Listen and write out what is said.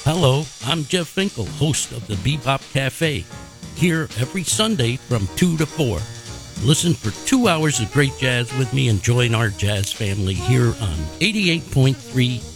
Hello, I'm Jeff Finkel, host of the Bebop Cafe, here every Sunday from 2 to 4. Listen for 2 hours of great jazz with me and join our jazz family here on 88.3